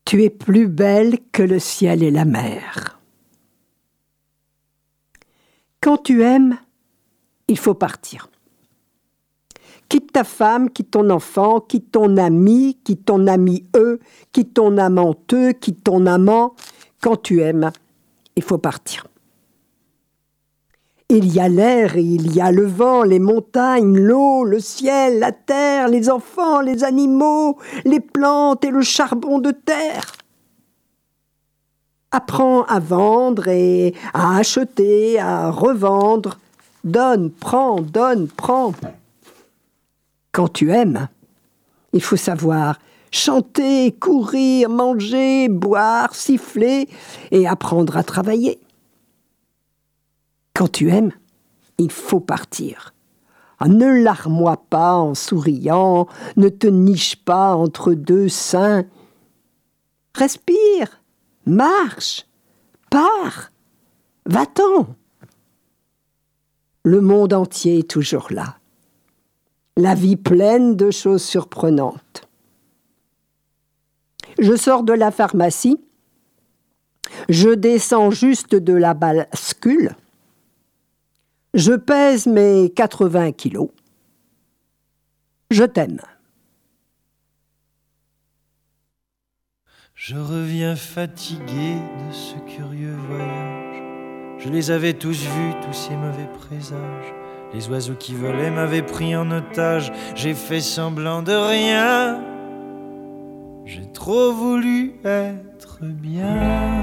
Tu es plus belle que le ciel et la mer. Quand tu aimes, il faut partir. Quitte ta femme, quitte ton enfant, quitte ton ami eux, quitte ton amanteux, quitte ton amant. Quand tu aimes, il faut partir. Il y a l'air et il y a le vent, les montagnes, l'eau, le ciel, la terre, les enfants, les animaux, les plantes et le charbon de terre. Apprends à vendre et à acheter, à revendre. Donne, prends, donne, prends. Quand tu aimes, il faut savoir chanter, courir, manger, boire, siffler et apprendre à travailler. Quand tu aimes, il faut partir. Ne larmoie pas en souriant, ne te niche pas entre deux seins. Respire, marche, pars, va-t'en. Le monde entier est toujours là. La vie pleine de choses surprenantes. Je sors de la pharmacie, je descends juste de la bascule, je pèse mes 80 kilos. Je t'aime. Je reviens fatigué de ce curieux voyage. Je les avais tous vus, tous ces mauvais présages. Les oiseaux qui volaient m'avaient pris en otage. J'ai fait semblant de rien. J'ai trop voulu être bien.